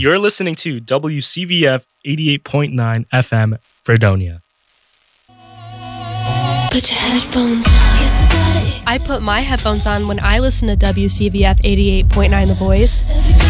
You're listening to WCVF 88.9 FM, Fredonia. Put your headphones on. I put my headphones on when I listen to WCVF 88.9 The Boys.